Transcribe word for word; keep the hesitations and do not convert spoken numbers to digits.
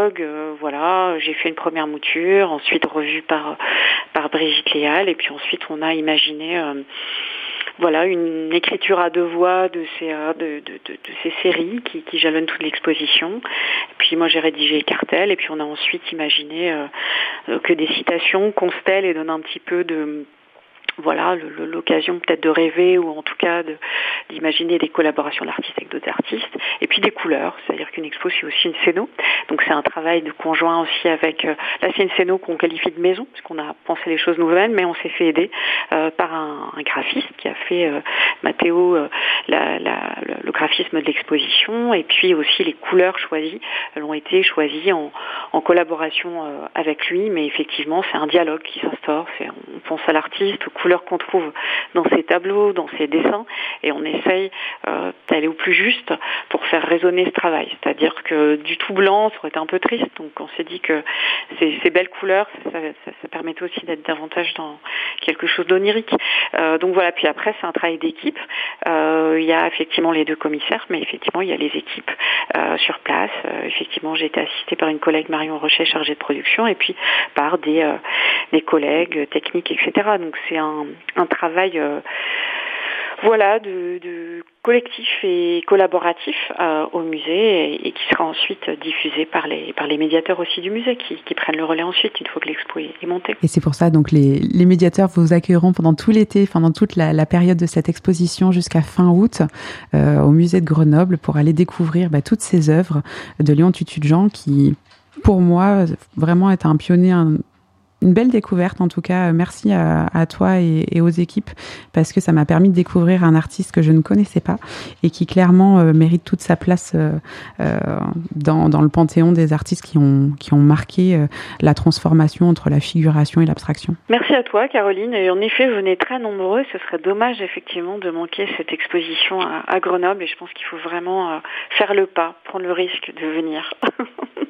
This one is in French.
dialogue. Euh, voilà, j'ai fait une première mouture, ensuite revue par par Brigitte Léal, et puis ensuite on a imaginé euh, voilà une écriture à deux voix de ces euh, de, de, de, de ces séries qui, qui jalonnent toute l'exposition. Et puis moi j'ai rédigé les cartels, et puis on a ensuite imaginé euh, que des citations constellent et donnent un petit peu de voilà, le, l'occasion peut-être de rêver ou en tout cas de, d'imaginer des collaborations d'artistes avec d'autres artistes. Et puis des couleurs, c'est-à-dire qu'une expo c'est aussi une scéno. Donc c'est un travail de conjoint aussi avec, euh, là c'est une scéno qu'on qualifie de maison, parce qu'on a pensé les choses nous-mêmes, mais on s'est fait aider euh, par un, un graphiste qui a fait, euh, Mathéo, euh, la, la, le, le graphisme de l'exposition, et puis aussi les couleurs choisies, elles ont été choisies en, en collaboration euh, avec lui, mais effectivement c'est un dialogue qui s'instaure, c'est, on pense à l'artiste, aux couleurs qu'on trouve dans ses tableaux, dans ses dessins, et on essaye euh, d'aller au plus juste pour faire résonner ce travail. C'est-à-dire que du tout blanc, ça aurait été un peu triste, donc on s'est dit que ces, ces belles couleurs, ça, ça, ça permettait aussi d'être davantage dans quelque chose d'onirique. Euh, donc voilà, puis après c'est un travail d'équipe. Euh, il y a effectivement les deux commissaires, mais effectivement il y a les équipes euh, sur place. Euh, effectivement j'ai été assistée par une collègue, Marion Rochet, chargée de production, et puis par des, euh, des collègues techniques, et cetera. Donc c'est un, un travail euh, voilà, de, de collectif et collaboratif euh, au musée, et, et qui sera ensuite diffusé par les, par les médiateurs aussi du musée qui, qui prennent le relais ensuite une fois que l'expo est, est montée. Et c'est pour ça donc les, les médiateurs vous accueilleront pendant tout l'été, pendant toute la, la période de cette exposition jusqu'à fin août euh, au musée de Grenoble pour aller découvrir bah, toutes ces œuvres de Léon Tutut-Jean qui, pour moi, vraiment est un pionnier, un, une belle découverte en tout cas. Merci à, à toi et, et aux équipes parce que ça m'a permis de découvrir un artiste que je ne connaissais pas et qui clairement euh, mérite toute sa place euh, euh, dans, dans le panthéon des artistes qui ont, qui ont marqué euh, la transformation entre la figuration et l'abstraction. Merci à toi Caroline, et en effet venez très nombreux, ce serait dommage effectivement de manquer cette exposition à, à Grenoble, et je pense qu'il faut vraiment euh, faire le pas, prendre le risque de venir.